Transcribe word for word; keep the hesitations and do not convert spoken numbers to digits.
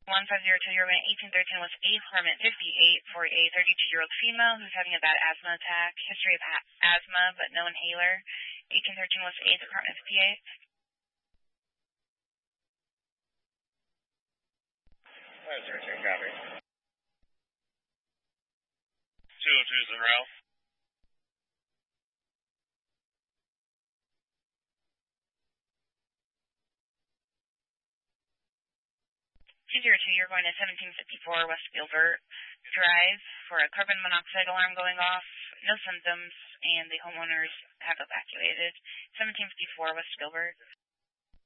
one five zero two, you're going eighteen thirteen West eighth, apartment fifty-eight for a thirty-two-year-old female who's having a bad asthma attack, history of ha- asthma but no inhaler. eighteen thirteen West eighth, apartment fifty-eight. five zero two, copy. two oh two is the route. two zero two, you're going to seventeen fifty-four West Gilbert Drive for a carbon monoxide alarm going off. No symptoms, and the homeowners have evacuated. seventeen fifty-four West Gilbert.